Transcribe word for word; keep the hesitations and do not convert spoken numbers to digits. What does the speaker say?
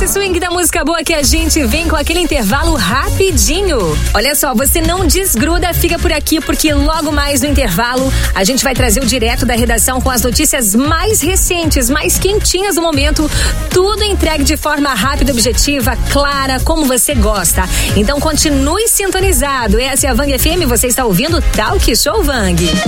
swing da música boa que a gente vem com aquele intervalo rapidinho. Olha só, você não desgruda, fica por aqui porque logo mais no intervalo a gente vai trazer o direto da redação com as notícias mais recentes, mais quentinhas do momento, tudo entregue de forma rápida, objetiva, clara, como você gosta. Então continue sintonizado. Essa é a Vang F M, você está ouvindo Talk Show Vang.